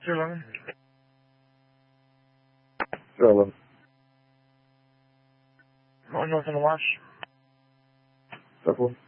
Sí, vale. Hola. No, no, no más. Tá bom.